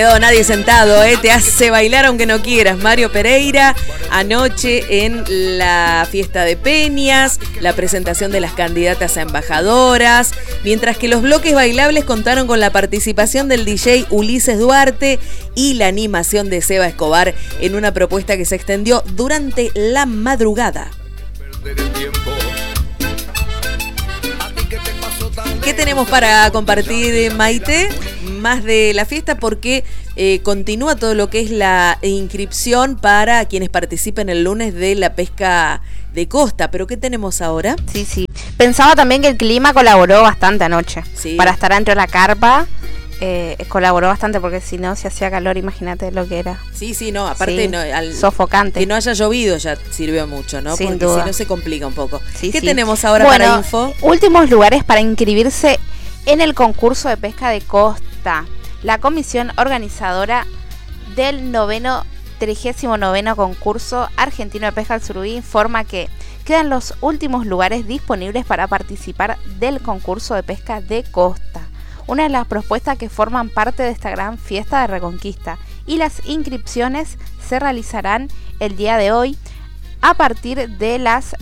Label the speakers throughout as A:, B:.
A: quedó nadie sentado, te hace bailar aunque no quieras. Mario Pereira, anoche en la fiesta de Peñas, la presentación de las candidatas a embajadoras, mientras que los bloques bailables contaron con la participación del DJ Ulises Duarte y la animación de Seba Escobar en una propuesta que se extendió durante la madrugada. ¿Qué tenemos para compartir, Maite? Más de la fiesta, porque continúa todo lo que es la inscripción para quienes participen el lunes de la pesca de costa. ¿Pero qué tenemos ahora?
B: Sí. Pensaba también que el clima colaboró bastante anoche.
A: Sí.
B: Para estar dentro de la carpa, colaboró bastante, porque si no, si hacía calor, imagínate lo que era.
A: Sí, no, aparte
B: sí, sofocante.
A: Que no haya llovido ya sirvió mucho, ¿no?
B: Sin
A: porque
B: duda.
A: Si no se complica un poco.
B: Sí,
A: ¿Qué tenemos ahora para info?
B: Últimos lugares para inscribirse en el concurso de pesca de costa. La comisión organizadora del 39º concurso argentino de pesca del Surubí informa que quedan los últimos lugares disponibles para participar del concurso de pesca de costa, una de las propuestas que forman parte de esta gran fiesta de Reconquista, y las inscripciones se realizarán el día de hoy a partir de las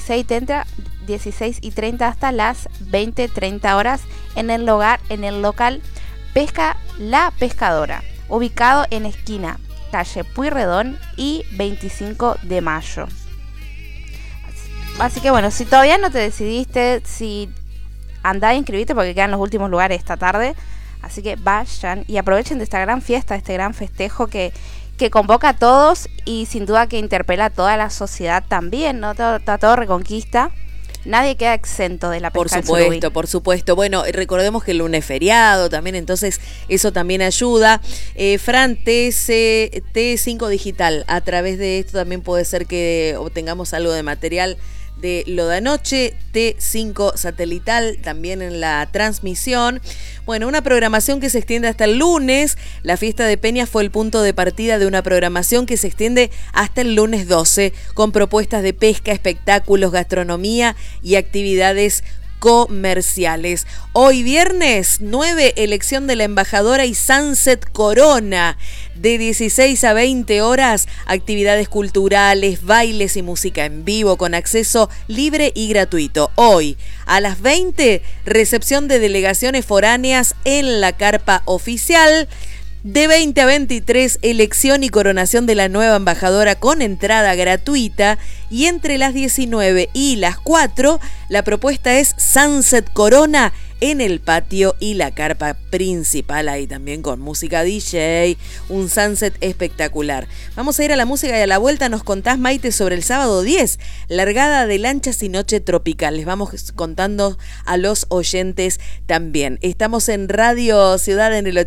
B: 16:30 hasta las 20:30 horas en el local Pesca La Pescadora, ubicado en esquina calle Pueyrredón y 25 de mayo. Así que bueno, si todavía no te decidiste, si andá a inscribirte, porque quedan los últimos lugares esta tarde, así que vayan y aprovechen de esta gran fiesta, este gran festejo que convoca a todos y sin duda que interpela a toda la sociedad también, ¿no? Está todo Reconquista. Nadie queda exento de la pesca del surubí.
A: Por supuesto. Bueno, recordemos que el lunes es feriado también, entonces eso también ayuda. Fran, T5 Digital, a través de esto también puede ser que obtengamos algo de material de lo de anoche. T5 Satelital también en la transmisión. Bueno, una programación que se extiende hasta el lunes. La fiesta de Peñas fue el punto de partida de una programación que se extiende hasta el lunes 12, con propuestas de pesca, espectáculos, gastronomía y actividades comerciales. Hoy viernes 9, elección de la embajadora y Sunset Corona. De 16 a 20 horas, actividades culturales, bailes y música en vivo con acceso libre y gratuito. Hoy, a las 20, recepción de delegaciones foráneas en la carpa oficial. De 20 a 23, elección y coronación de la nueva embajadora con entrada gratuita. Y entre las 19 y las 4, la propuesta es Sunset Corona en el patio y la carpa principal, ahí también con música DJ, un sunset espectacular. Vamos a ir a la música y a la vuelta nos contás, Maite, sobre el sábado 10, largada de lanchas y noche tropical. Les vamos contando a los oyentes también. Estamos en Radio Ciudad en el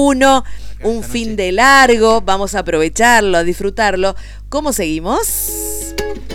A: 88.1, un fin de largo, vamos a aprovecharlo, a disfrutarlo. ¿Cómo seguimos?